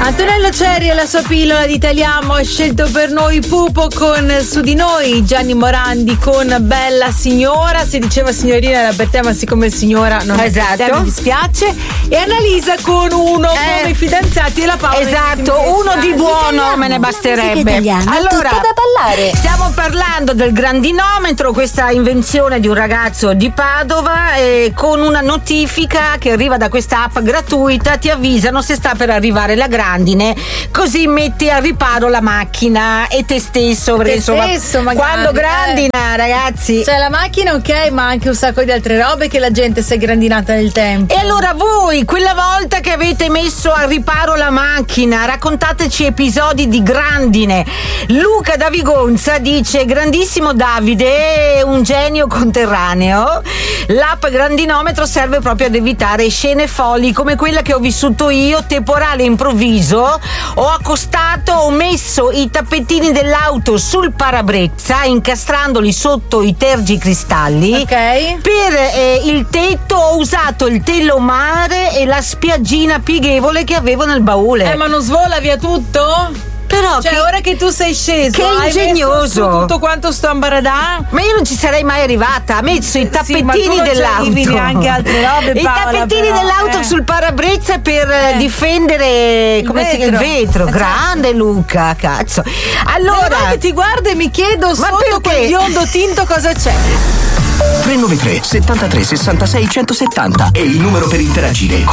Antonello Cerri e la sua pillola di Italiamo ha scelto per noi Pupo con Su di noi, Gianni Morandi con Bella Signora. Si diceva signorina era per te, ma siccome signora non è per te, mi dispiace. E Annalisa con Uno come i fidanzati e la Paola. Esatto, uno di buono me ne basterebbe. Allora, da ballare. Stiamo parlando del grandinometro, questa invenzione di un ragazzo di Padova, con una notifica che arriva da questa app gratuita, ti avvisano se sta per arrivare la grandine, così metti a riparo la macchina e te stesso, perché insomma quando grandina, ragazzi, cioè la macchina ok, ma anche un sacco di altre robe che la gente si è grandinata nel tempo. E allora voi quella volta che avete messo a riparo la macchina, raccontateci episodi di grandine. Luca da Vigonza dice: grandissimo Davide, un genio conterraneo. L'app grandinometro serve proprio ad evitare scene folli come quella che ho vissuto io, temporale improvviso. Ho messo i tappetini dell'auto sul parabrezza incastrandoli sotto i tergicristalli. Ok. Per il tetto ho usato il telomare e la spiaggina pieghevole che avevo nel baule. Ma non svola via tutto? Però cioè, ora che tu sei sceso, che ingegnoso, hai tutto quanto sto ambaradà. Ma io non ci sarei mai arrivata. Ha messo i tappetini dell'auto, anche altre robe, i tappetini dell'auto sul parabrezza per difendere il vetro. Grande Luca, cazzo. Allora ti guardo e mi chiedo sotto quel biondo tinto cosa c'è. 393 73 66 170 è il numero per interagire.